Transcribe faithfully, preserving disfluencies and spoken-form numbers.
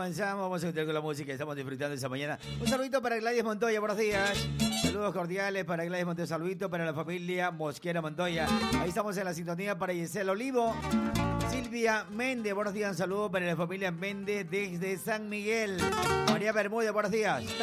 avanzamos, vamos a continuar con la música, estamos disfrutando esa mañana. Un saludito para Gladys Montoya, buenos días. Saludos cordiales para Gladys Montoya, saludito para la familia Mosquera Montoya. Ahí estamos en la sintonía para Giselle Olivo. Silvia Méndez, buenos días, un saludo para la familia Méndez desde San Miguel. María Bermúdez, buenos días.